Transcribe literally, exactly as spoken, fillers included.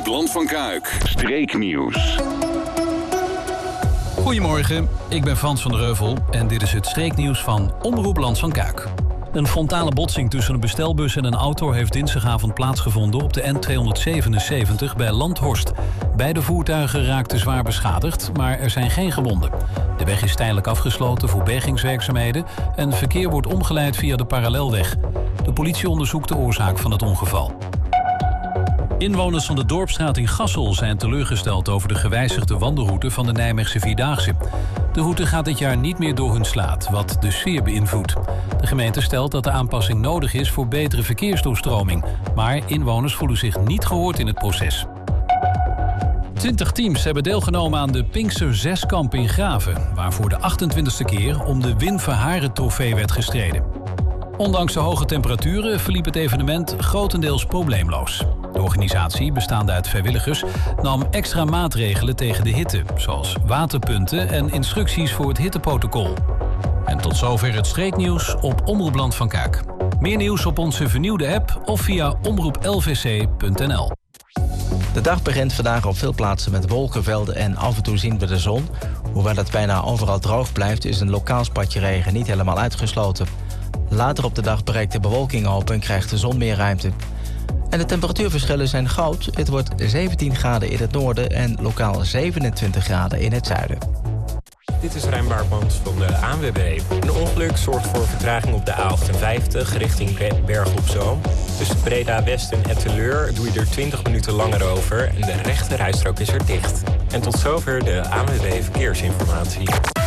Land van Kuik. Streeknieuws. Goedemorgen, ik ben Frans van der Heuvel en dit is het streeknieuws van Omroep Land van Kuik. Een frontale botsing tussen een bestelbus en een auto heeft dinsdagavond plaatsgevonden op de N tweehonderdzevenenzeventig bij Landhorst. Beide voertuigen raakten zwaar beschadigd, maar er zijn geen gewonden. De weg is tijdelijk afgesloten voor bergingswerkzaamheden en verkeer wordt omgeleid via de parallelweg. De politie onderzoekt de oorzaak van het ongeval. Inwoners van de Dorpsstraat in Gassel zijn teleurgesteld over de gewijzigde wandelroute van de Nijmeegse Vierdaagse. De route gaat dit jaar niet meer door hun slaat, wat de sfeer beïnvloedt. De gemeente stelt dat de aanpassing nodig is voor betere verkeersdoorstroming. Maar inwoners voelen zich niet gehoord in het proces. Twintig teams hebben deelgenomen aan de Pinkster Zeskamp in Graven, waar voor de achtentwintigste keer om de Win Verharen trofee werd gestreden. Ondanks de hoge temperaturen verliep het evenement grotendeels probleemloos. De organisatie, bestaande uit vrijwilligers, nam extra maatregelen tegen de hitte, zoals waterpunten en instructies voor het hitteprotocol. En tot zover het streeknieuws op Omroep Land van Kuik. Meer nieuws op onze vernieuwde app of via omroep l v c punt n l. De dag begint vandaag op veel plaatsen met wolkenvelden en af en toe zien we de zon. Hoewel het bijna overal droog blijft, is een lokaal spatje regen niet helemaal uitgesloten. Later op de dag breekt de bewolking open en krijgt de zon meer ruimte. En de temperatuurverschillen zijn groot. Het wordt zeventien graden in het noorden en lokaal zevenentwintig graden in het zuiden. Dit is Rijn Baartmans van de A N W B. Een ongeluk zorgt voor vertraging op de A achtenvijftig richting Bergen op Zoom. Tussen Breda West en Etteleur doe je er twintig minuten langer over en de rechte rijstrook is er dicht. En tot zover de A N W B Verkeersinformatie.